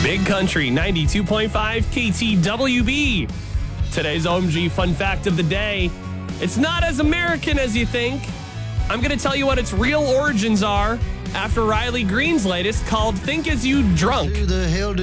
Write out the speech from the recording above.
Big Country 92.5 KTWB. Today's OMG fun fact of the day. It's not as American as you think. I'm going to tell you what its real origins are after Riley Green's latest called Think As You Drunk.